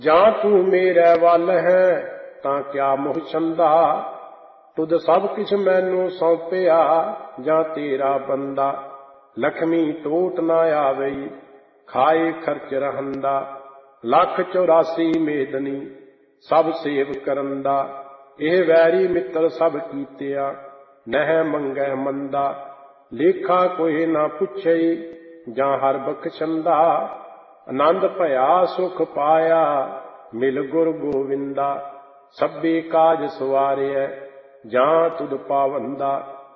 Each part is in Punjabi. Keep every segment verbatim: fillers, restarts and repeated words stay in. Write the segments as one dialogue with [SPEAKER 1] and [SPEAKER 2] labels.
[SPEAKER 1] ਜਾਂ ਤੂੰ ਮੇਰੇ ਵੱਲ ਹੈ ਤਾਂ ਕਿਆ ਮੋਹ ਛੰਦਾ, ਤੁਧ ਸਭ ਕਿਛ ਮੈਨੂੰ ਸੌਂਪਿਆ ਜਾਂ ਤੇਰਾ ਬੰਦਾ। ਲਖਮੀ ਟੋਟ ਨਾ ਆਵਈ ਖਾਏ ਖਰਚ ਰਹੰਦਾ, ਲੱਖ ਚੌਰਾਸੀ ਮੇਦਨੀ ਸਭ ਸੇਵ ਕਰਨ ਦਾ। ਇਹ ਵੈਰੀ ਮਿੱਤਰ ਸਭ ਕੀਤਿਆ ਨਹਿ ਮੰਗੈ ਮੰਦਾ, ਲੇਖਾ ਕੋਈ ਨਾ ਪੁੱਛਈ ਜਾਂ ਹਰ ਬਖਸ਼ੰਦਾ। ਆਨੰਦ ਭਇਆ ਸੁਖ ਪਾਇਆ ਮਿਲ ਗੁਰ ਗੋਵਿੰਦਾ, ਸਭੇ ਕਾਜ ਸਵਾਰਿਐ ਜਾਂ ਤੁਧ ਪਾਵੰਦਾ।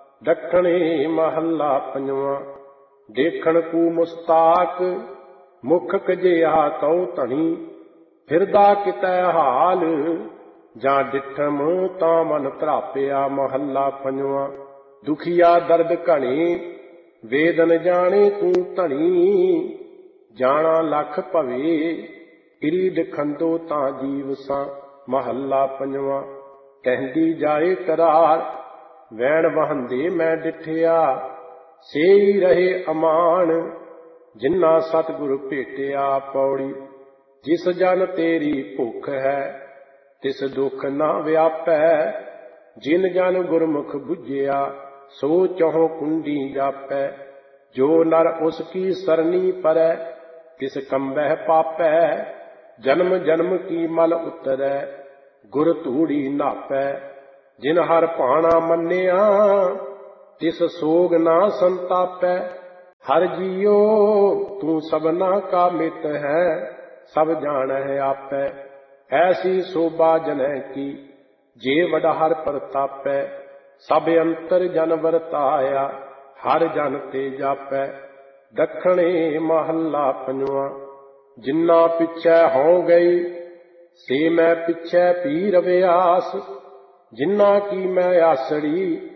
[SPEAKER 1] ਦੱਖਣੀ ਮਹੱਲਾ ਪੰਜਵਾਂ। ਦੇਖਣ ਕੂ ਮੁਸਤਾਕ ਮੁਖ ਕਜਿਆ ਕਉ ਧਣੀ, ਫਿਰਦਾ ਕਿਤੈ ਹਾਲ ਜਾਂ ਡਿਠਮ ਤਾਂ ਮਨ ਧਰਾਪਿਆ। ਮਹੱਲਾ ਪੰਜਵਾਂ। ਦੁਖੀਆ ਦਰਦ ਘਣੀ ਵੇਦਨ ਜਾਣੇ ਤੂੰ ਧਣੀ, ਜਾਣਾ ਲੱਖ ਭਵੇ ਇਰੀ ਦਿਖੰਦੋ ਤਾਂ ਜੀਵ ਸਾਂ। ਮਹੱਲਾ ਪੰਜਵਾਂ। ਕਹਿੰਦੀ ਜਾਏ ਕਰਾਰ ਵੈਣ ਵਹੰਦੇ ਮੈਂ ਡਿਠਿਆ, ਸੇਈ ਰਹੇ ਅਮਾਨ ਜਿਨ੍ਹਾਂ ਸਤਿਗੁਰ ਭੇਟਿਆ। ਪੌੜੀ। ਜਿਸ ਜਨ ਤੇਰੀ ਭੁੱਖ ਹੈ ਤਿਸ ਦੁੱਖ ਨਾ ਵਿਆਪੈ, ਜਿਨ ਜਨ ਗੁਰਮੁਖ ਬੁੱਝਿਆ ਸੋ ਚਹੁ ਕੁੰਡੀ ਜਾਪੈ। ਜੋ ਨਰ ਉਸ ਕੀ ਸਰਨੀ ਪਰੈ ਤਿਸ ਕੰਬਹਿ ਪਾਪੈ, ਜਨਮ ਜਨਮ ਕੀ ਮਲ ਉਤਰੈ ਗੁਰ ਧੂੜੀ ਨਾਪੈ। ਜਿਨ ਹਰ ਭਾਣਾ ਮੰਨਿਆ ਤਿਸ ਸੋਗ ਨਾ ਸੰਤਾਪੈ, ਹਰ ਜੀਓ ਤੂੰ ਸਭਨਾ ਕਾ ਮਿਤ ਹੈ ਸਭ ਜਾਣੈ ਆਪੈ। ਐਸੀ ਸੋਭਾ ਜਨੈ ਕੀ ਜੇ ਵਡ ਹਰ ਪ੍ਰਤਾਪੈ, ਸਭ ਅੰਤਰ ਜਨ ਵਰਤਾਇਆ ਹਰ ਜਨ ਤੇ ਜਾਪੈ। ਦੱਖਣੇ ਮਹੱਲਾ ਪੰਜਵਾਂ। ਜਿੰਨਾ ਪਿੱਛੇ ਹੋ ਗਈ ਸੇ ਮੈਂ ਪਿੱਛੇ ਪੀ ਰਵਿਆਸ, ਜਿੰਨਾ ਕੀ ਮੈਂ ਆਸੜੀ